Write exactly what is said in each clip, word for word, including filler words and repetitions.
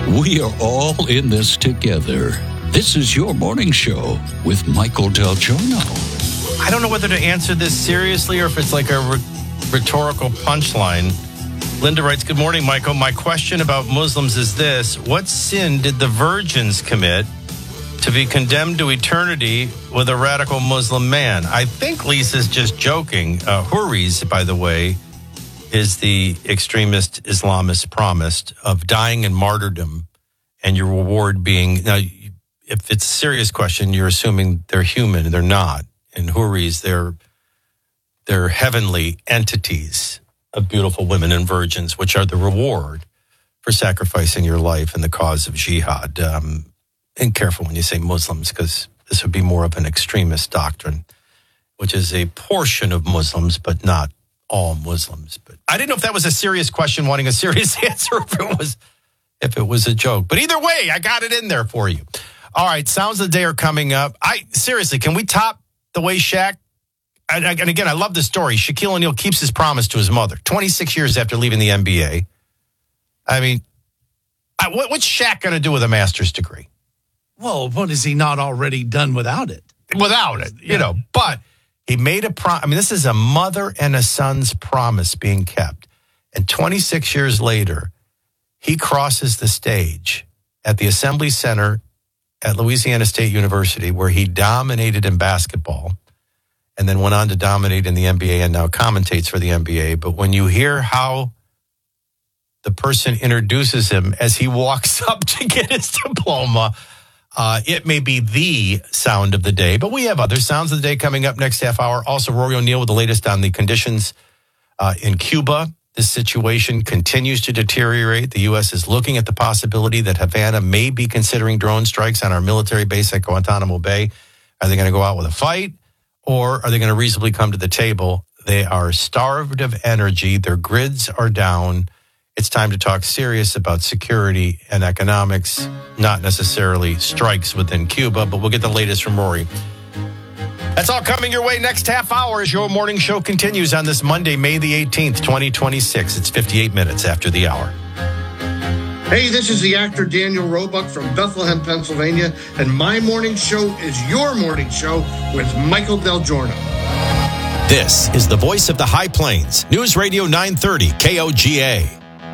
We are all in this together. This is your morning show with Michael Del Giorno. I don't know whether to answer this seriously or if it's like a re- rhetorical punchline. Linda writes, good morning, Michael. My question about Muslims is this. What sin did the virgins commit to be condemned to eternity with a radical Muslim man? I think Lisa's just joking. Uh, Houris, by the way, is the extremist Islamist promised of dying in martyrdom and your reward being... Now, if it's a serious question, you're assuming they're human and they're not. And Houris, they're, they're heavenly entities of beautiful women and virgins, which are the reward for sacrificing your life in the cause of jihad. Um, and careful when you say Muslims, because this would be more of an extremist doctrine, which is a portion of Muslims, but not all Muslims. But I didn't know if that was a serious question, wanting a serious answer, if it was, if it was a joke. But either way, I got it in there for you. All right, sounds of the day are coming up. I seriously, can we top the way Shaq? And, and again, I love the story. Shaquille O'Neal keeps his promise to his mother. twenty-six years after leaving the N B A. I mean, I, what, what's Shaq going to do with a master's degree? Well, what is he not already done without it? Without it, you yeah. know. But he made a promise. I mean, this is a mother and a son's promise being kept. And twenty-six years later, he crosses the stage at the Assembly Center at Louisiana State University, where he dominated in basketball and then went on to dominate in the N B A and now commentates for the N B A. But when you hear how the person introduces him as he walks up to get his diploma, uh, it may be the sound of the day. But we have other sounds of the day coming up next half hour. Also, Rory O'Neill with the latest on the conditions uh, in Cuba. This situation continues to deteriorate. The U S is looking at the possibility that Havana may be considering drone strikes on our military base at Guantanamo Bay. Are they going to go out with a fight, or are they going to reasonably come to the table? They are starved of energy. Their grids are down. It's time to talk serious about security and economics, not necessarily strikes within Cuba, but we'll get the latest from Rory. That's all coming your way next half hour as your morning show continues on this Monday, May the eighteenth, twenty twenty-six. It's fifty-eight minutes after the hour. Hey, this is the actor Daniel Roebuck from Bethlehem, Pennsylvania, and my morning show is your morning show with Michael Del Giorno. This is the voice of the High Plains, News Radio nine thirty K O G A.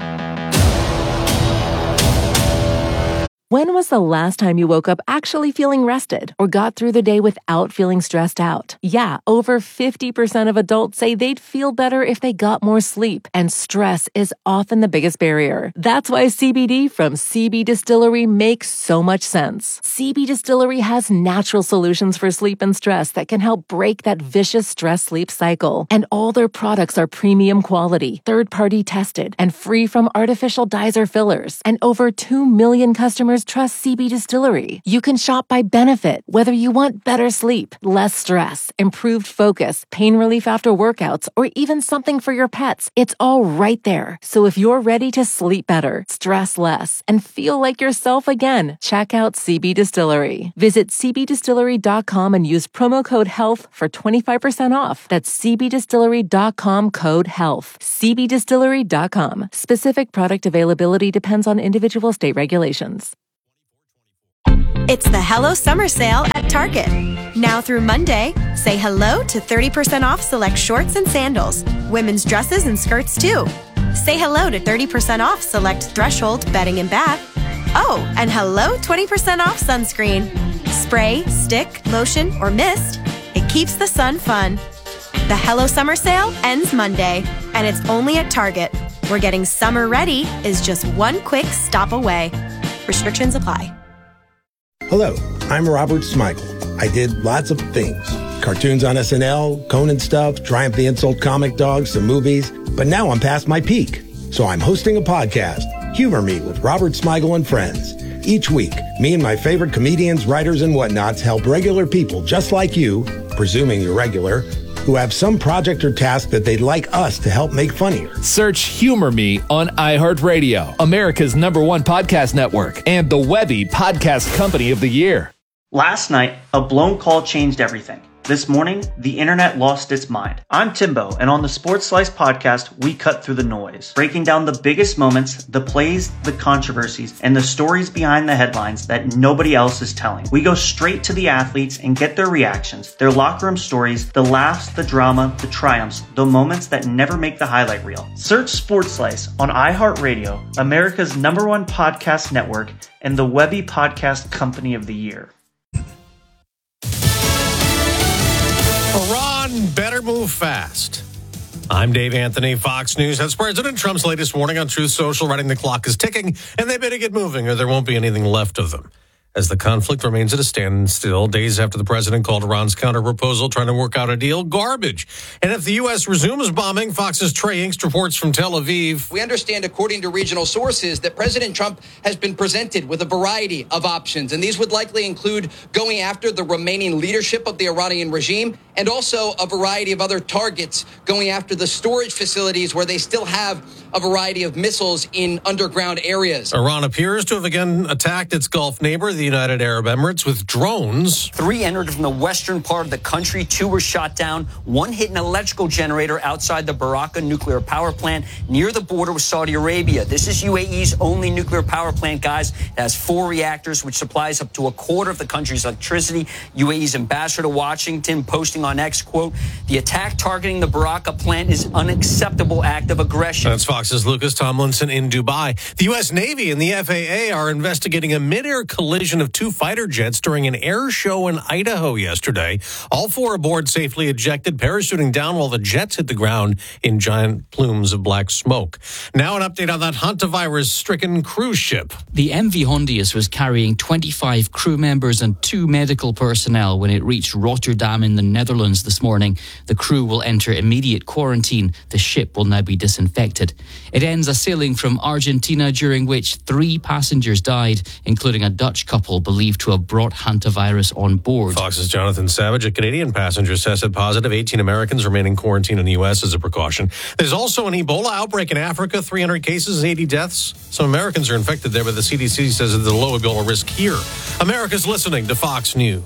When was the last time you woke up actually feeling rested or got through the day without feeling stressed out? Yeah, over fifty percent of adults say they'd feel better if they got more sleep, and stress is often the biggest barrier. That's why C B D from C B Distillery makes so much sense. C B Distillery has natural solutions for sleep and stress that can help break that vicious stress-sleep cycle. And all their products are premium quality, third-party tested, and free from artificial dyes or fillers. And over two million customers trust C B Distillery. You can shop by benefit, whether you want better sleep, less stress, improved focus, pain relief after workouts, or even something for your pets. It's all right there. So if you're ready to sleep better, stress less, and feel like yourself again, check out C B Distillery. Visit c b distillery dot com and use promo code HEALTH for twenty-five percent off. That's c b distillery dot com code HEALTH. c b distillery dot com. Specific product availability depends on individual state regulations. It's the Hello Summer Sale at Target. Now through Monday, say hello to thirty percent off select shorts and sandals, women's dresses and skirts too. Say hello to thirty percent off select Threshold bedding and bath. Oh, and hello twenty percent off sunscreen. Spray, stick, lotion, or mist, it keeps the sun fun. The Hello Summer Sale ends Monday, and it's only at Target, where getting summer ready is just one quick stop away. Restrictions apply. Hello, I'm Robert Smigel. I did lots of things. Cartoons on S N L, Conan stuff, Triumph the Insult comic dogs, some movies. But now I'm past my peak. So I'm hosting a podcast, Humor Me with Robert Smigel and Friends. Each week, me and my favorite comedians, writers, and whatnots help regular people just like you, presuming you're regular, who have some project or task that they'd like us to help make funnier. Search Humor Me on iHeartRadio, America's number one podcast network, and the Webby Podcast Company of the Year. Last night, a blown call changed everything. This morning, the internet lost its mind. I'm Timbo, and on the Sports Slice podcast, we cut through the noise, breaking down the biggest moments, the plays, the controversies, and the stories behind the headlines that nobody else is telling. We go straight to the athletes and get their reactions, their locker room stories, the laughs, the drama, the triumphs, the moments that never make the highlight reel. Search Sports Slice on iHeartRadio, America's number one podcast network, and the Webby Podcast Company of the Year. Iran better move fast. I'm Dave Anthony, Fox News. That's President Trump's latest warning on Truth Social, writing the clock is ticking, and they better get moving or there won't be anything left of them. As the conflict remains at a standstill, days after the president called Iran's counter-proposal trying to work out a deal garbage. And if the U S resumes bombing, Fox's Trey Inkst reports from Tel Aviv. We understand, according to regional sources, that President Trump has been presented with a variety of options, and these would likely include going after the remaining leadership of the Iranian regime and also a variety of other targets, going after the storage facilities where they still have a variety of missiles in underground areas. Iran appears to have again attacked its Gulf neighbor, the United Arab Emirates, with drones. Three entered from the western part of the country. Two were shot down. One hit an electrical generator outside the Baraka nuclear power plant near the border with Saudi Arabia. This is U A E's only nuclear power plant, guys. It has four reactors, which supplies up to a quarter of the country's electricity. U A E's ambassador to Washington posting on X, quote, "The attack targeting the Baraka plant is unacceptable act of aggression." That's Fox's Lucas Tomlinson in Dubai. The U S Navy and the F A A are investigating a mid-air collision of two fighter jets during an air show in Idaho yesterday. All four aboard safely ejected, parachuting down while the jets hit the ground in giant plumes of black smoke. Now an update on that hantavirus-stricken cruise ship. The M V Hondius was carrying twenty-five crew members and two medical personnel when it reached Rotterdam in the Netherlands this morning. The crew will enter immediate quarantine. The ship will now be disinfected. It ends a sailing from Argentina during which three passengers died, including a Dutch couple believed to have brought hantavirus on board. Fox's Jonathan Savage. A Canadian passenger tested positive. eighteen Americans remain in quarantine in the U S as a precaution. There's also an Ebola outbreak in Africa, three hundred cases and eighty deaths. Some Americans are infected there, but the C D C says there's a low Ebola risk here. America's listening to Fox News.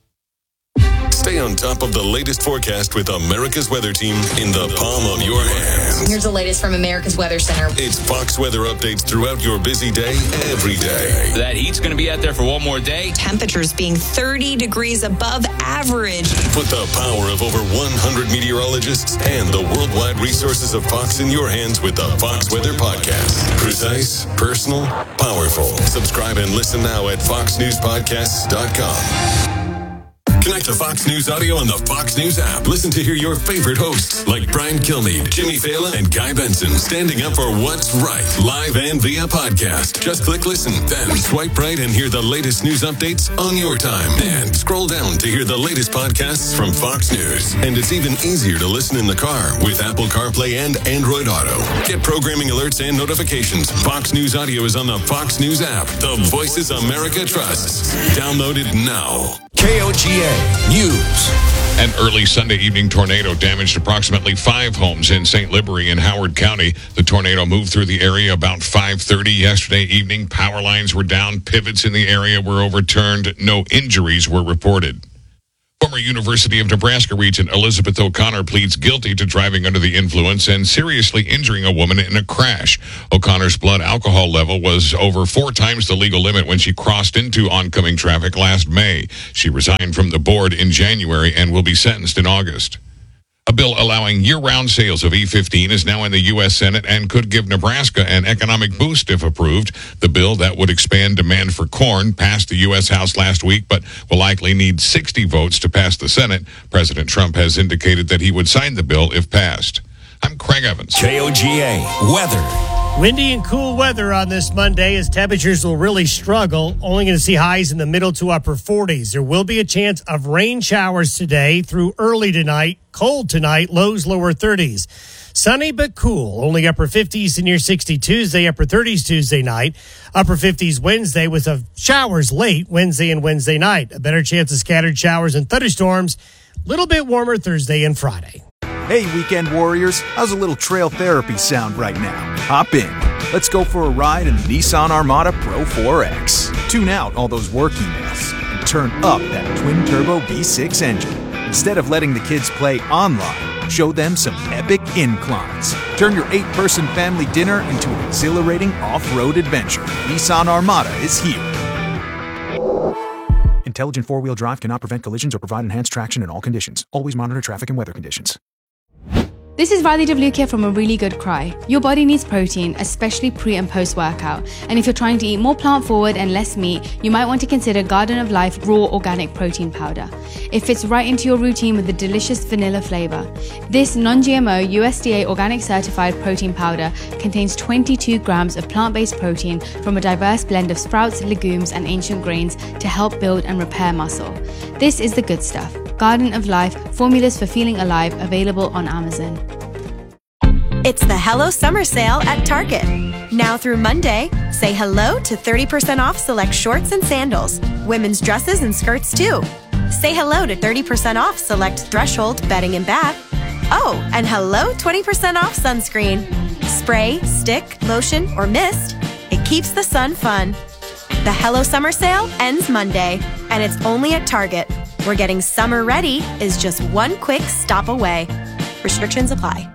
Stay on top of the latest forecast with America's Weather Team in the palm of your hands. Here's the latest from America's Weather Center. It's Fox weather updates throughout your busy day, every day. That heat's going to be out there for one more day. Temperatures being thirty degrees above average. Put the power of over one hundred meteorologists and the worldwide resources of Fox in your hands with the Fox Weather Podcast. Precise, personal, powerful. Subscribe and listen now at fox news podcasts dot com. Connect to Fox News Audio on the Fox News app. Listen to hear your favorite hosts like Brian Kilmeade, Jimmy Fallon, and Guy Benson standing up for what's right, live and via podcast. Just click listen, then swipe right and hear the latest news updates on your time. And scroll down to hear the latest podcasts from Fox News. And it's even easier to listen in the car with Apple CarPlay and Android Auto. Get programming alerts and notifications. Fox News Audio is on the Fox News app. The voices America trusts. Download it now. K O G A News. An early Sunday evening tornado damaged approximately five homes in Saint Libory in Howard County. The tornado moved through the area about five thirty yesterday evening. Power lines were down. Pivots in the area were overturned. No injuries were reported. Former University of Nebraska Regent Elizabeth O'Connor pleads guilty to driving under the influence and seriously injuring a woman in a crash. O'Connor's blood alcohol level was over four times the legal limit when she crossed into oncoming traffic last May. She resigned from the board in January and will be sentenced in August. A bill allowing year-round sales of E fifteen is now in the U S Senate and could give Nebraska an economic boost if approved. The bill that would expand demand for corn passed the U S House last week, but will likely need sixty votes to pass the Senate. President Trump has indicated that he would sign the bill if passed. I'm Craig Evans. K O G A Weather. Windy and cool weather on this Monday as temperatures will really struggle. Only going to see highs in the middle to upper forties. There will be a chance of rain showers today through early tonight. Cold tonight, lows lower thirties. Sunny but cool, only upper fifties to near sixty Tuesday, upper thirties Tuesday night, upper fifties Wednesday with a showers late Wednesday and Wednesday night. A better chance of scattered showers and thunderstorms. A little bit warmer Thursday and Friday. Hey, weekend warriors, how's a little trail therapy sound right now? Hop in. Let's go for a ride in the Nissan Armada Pro four X. Tune out all those work emails and turn up that twin-turbo V six engine. Instead of letting the kids play online, show them some epic inclines. Turn your eight-person family dinner into an exhilarating off-road adventure. Nissan Armada is here. Intelligent four-wheel drive cannot prevent collisions or provide enhanced traction in all conditions. Always monitor traffic and weather conditions. This is Radhi Devlukia from A Really Good Cry. Your body needs protein, especially pre and post workout. And if you're trying to eat more plant forward and less meat, you might want to consider Garden of Life Raw Organic Protein Powder. It fits right into your routine with the delicious vanilla flavor. This non-G M O U S D A organic certified protein powder contains twenty-two grams of plant-based protein from a diverse blend of sprouts, legumes, and ancient grains to help build and repair muscle. This is the good stuff. Garden of Life, formulas for feeling alive, available on Amazon. It's the Hello Summer Sale at Target. Now through Monday, say hello to thirty percent off select shorts and sandals, women's dresses and skirts too. Say hello to thirty percent off select Threshold bedding and bath. Oh, and hello twenty percent off sunscreen. Spray, stick, lotion, or mist, it keeps the sun fun. The Hello Summer Sale ends Monday, and it's only at Target, where getting summer ready is just one quick stop away. Restrictions apply.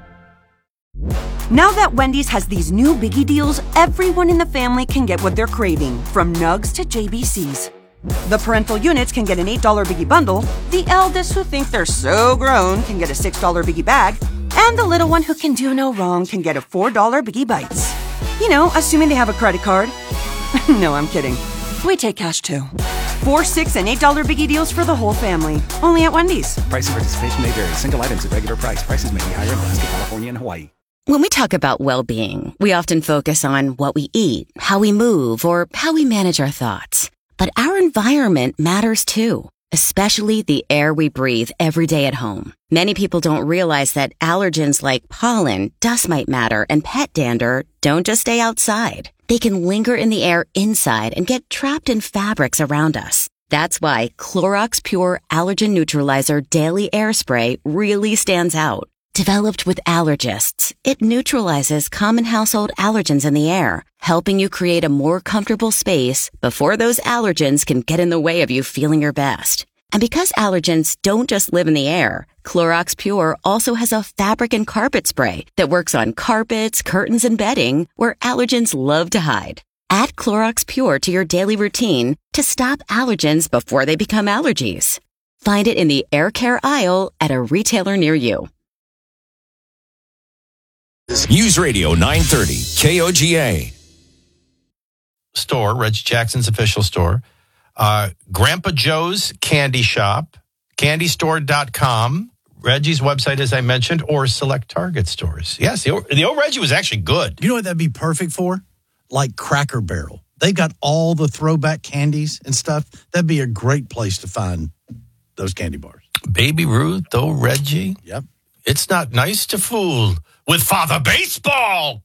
Now that Wendy's has these new biggie deals, everyone in the family can get what they're craving, from nugs to J B Cs. The parental units can get an eight dollar biggie bundle, the eldest who think they're so grown can get a six dollar biggie bag, and the little one who can do no wrong can get a four dollar biggie bites. You know, assuming they have a credit card. No, I'm kidding. We take cash too. Four, six, and eight dollar biggie deals for the whole family. Only at Wendy's. Price and participation may vary. Single items at regular price. Prices may be higher in Alaska, California, and Hawaii. When we talk about well-being, we often focus on what we eat, how we move, or how we manage our thoughts. But our environment matters too, especially the air we breathe every day at home. Many people don't realize that allergens like pollen, dust mite matter, and pet dander don't just stay outside. They can linger in the air inside and get trapped in fabrics around us. That's why Clorox Pure Allergen Neutralizer Daily Air Spray really stands out. Developed with allergists, it neutralizes common household allergens in the air, helping you create a more comfortable space before those allergens can get in the way of you feeling your best. And because allergens don't just live in the air, Clorox Pure also has a fabric and carpet spray that works on carpets, curtains, and bedding where allergens love to hide. Add Clorox Pure to your daily routine to stop allergens before they become allergies. Find it in the air care aisle at a retailer near you. News Radio nine thirty, K O G A. Store, Reggie Jackson's official store. Uh, Grandpa Joe's Candy Shop, candy store dot com. Reggie's website, as I mentioned, or select Target stores. Yes, the old, the old Reggie was actually good. You know what that'd be perfect for? Like Cracker Barrel. They've got all the throwback candies and stuff. That'd be a great place to find those candy bars. Baby Ruth, though, Reggie. Yep. It's not nice to fool with Father Baseball.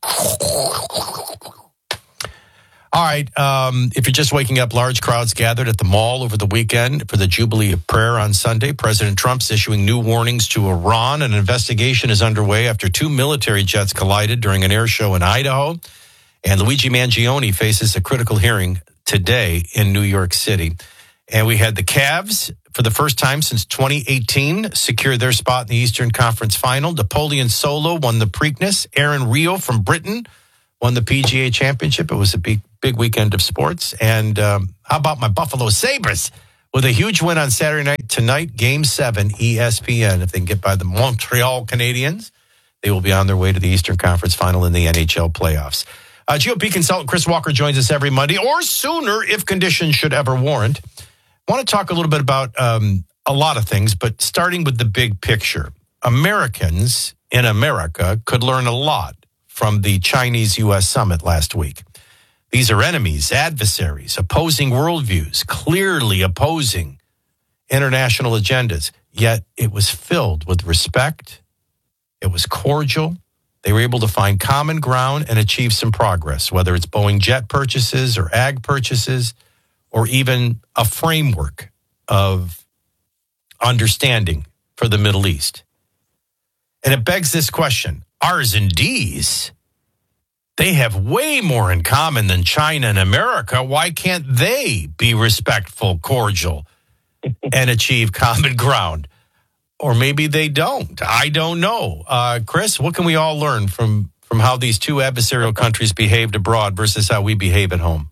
All right. Um, if you're just waking up, large crowds gathered at the mall over the weekend for the Jubilee of Prayer on Sunday. President Trump's issuing new warnings to Iran. An investigation is underway after two military jets collided during an air show in Idaho. And Luigi Mangione faces a critical hearing today in New York City. And we had the Cavs, for the first time since twenty eighteen, secure their spot in the Eastern Conference Final. Napoleon Solo won the Preakness. Aaron Rio from Britain won the P G A Championship. It was a big, big weekend of sports. And um, how about my Buffalo Sabres with a huge win on Saturday night tonight, Game seven, E S P N. If they can get by the Montreal Canadiens, they will be on their way to the Eastern Conference Final in the N H L playoffs. Uh, G O P consultant Chris Walker joins us every Monday, or sooner if conditions should ever warrant. I want to talk a little bit about um, a lot of things, but starting with the big picture. Americans in America could learn a lot from the Chinese-U S summit last week. These are enemies, adversaries, opposing worldviews, clearly opposing international agendas. Yet it was filled with respect. It was cordial. They were able to find common ground and achieve some progress, whether it's Boeing jet purchases or ag purchases, or even a framework of understanding for the Middle East. And it begs this question, R's and D's, they have way more in common than China and America. Why can't they be respectful, cordial, and achieve common ground? or maybe they don't. I don't know. Uh, Chris, what can we all learn from, from how these two adversarial countries behaved abroad versus how we behave at home?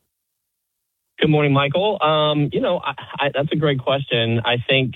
Good morning, Michael. Um, you know, I, I, that's a great question. I think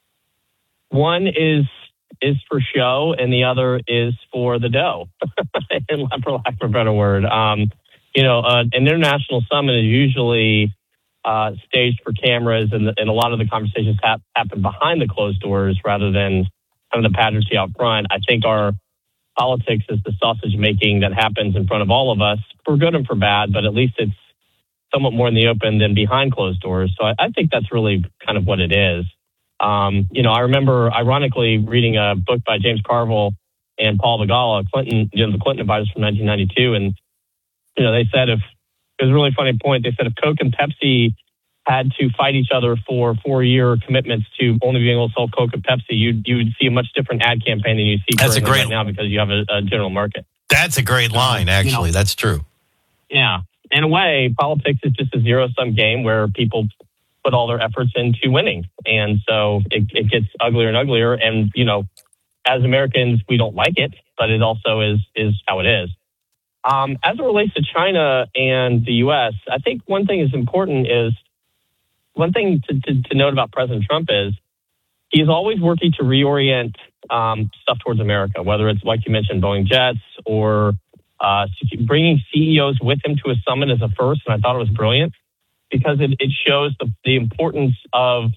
one is is for show, and the other is for the dough, for lack of a better word. Um, you know, uh, an international summit is usually uh, staged for cameras, and, and a lot of the conversations hap- happen behind the closed doors rather than kind of the pageantry out front. I think our politics is the sausage making that happens in front of all of us, for good and for bad, but at least it's somewhat more in the open than behind closed doors. So I, I think that's really kind of what it is. Um, you know, I remember, ironically, reading a book by James Carville and Paul Begala, Clinton, you know, the Clinton advisors from nineteen ninety-two. And, you know, they said if, it was a really funny point, they said if Coke and Pepsi had to fight each other for four-year commitments to only being able to sell Coke and Pepsi, you you would see a much different ad campaign than you see That's a great, right now because you have a, a general market. That's a great line, actually. You know, that's true. Yeah. In a way, politics is just a zero-sum game where people put all their efforts into winning. And so it, it gets uglier and uglier. And, you know, as Americans, we don't like it, but it also is is how it is. Um, as it relates to China and the U S, I think one thing is important is, one thing to, to, to note about President Trump is he's always working to reorient um, stuff towards America, whether it's, like you mentioned, Boeing jets or uh, bringing C E Os with him to a summit as a first. And I thought it was brilliant because it, it shows the, the importance of,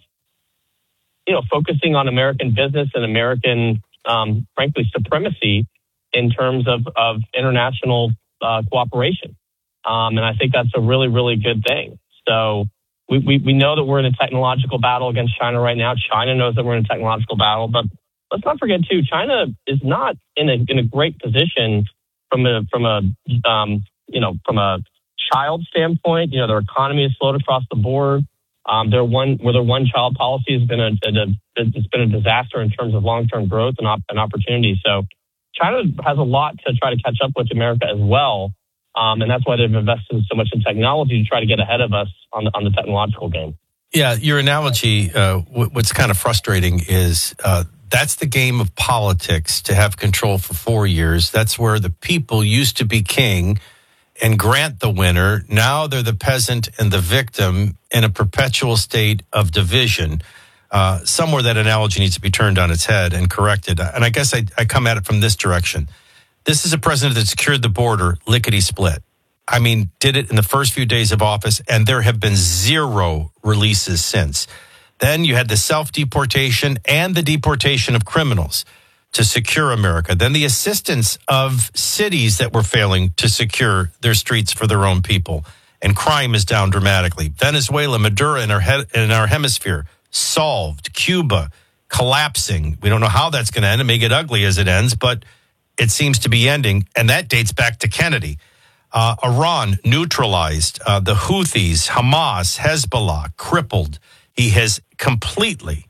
you know, focusing on American business and American, um, frankly, supremacy in terms of, of international uh, cooperation. Um, and I think that's a really, really good thing. So we, we, we know that we're in a technological battle against China right now. China knows that we're in a technological battle, but let's not forget too, China is not in a, in a great position from a, from a, um, you know, from a child standpoint. You know, their economy has slowed across the board. Um, their one, where their one child policy has been a, a, it's been a disaster in terms of long-term growth and, op, and opportunity. So China has a lot to try to catch up with America as well. Um, and that's why they've invested so much in technology to try to get ahead of us on the, on the technological game. Yeah, your analogy, uh, w- what's kind of frustrating is uh, that's the game of politics, to have control for four years. That's where the people used to be king and grant the winner. Now they're the peasant and the victim in a perpetual state of division. Uh, somewhere that analogy needs to be turned on its head and corrected. And I guess I, I come at it from this direction. This is a president that secured the border lickety-split. I mean, did it in the first few days of office, and there have been zero releases since. Then you had the self-deportation and the deportation of criminals to secure America. Then the assistance of cities that were failing to secure their streets for their own people. And crime is down dramatically. Venezuela, Maduro in our, he- in our hemisphere, solved. Cuba, collapsing. We don't know how that's going to end. It may get ugly as it ends, but it seems to be ending. And that dates back to Kennedy. Uh, Iran neutralized. Uh, the Houthis, Hamas, Hezbollah, crippled. He has completely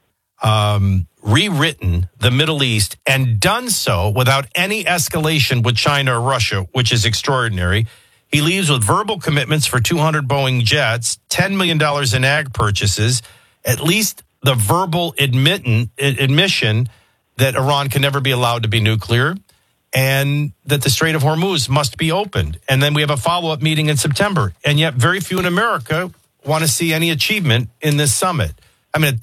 um, rewritten the Middle East and done so without any escalation with China or Russia, which is extraordinary. He leaves with verbal commitments for two hundred Boeing jets, ten million dollars in ag purchases, at least the verbal admitting, admission that Iran can never be allowed to be nuclear, and that the Strait of Hormuz must be opened. And then we have a follow-up meeting in September. And yet very few in America want to see any achievement in this summit. I mean,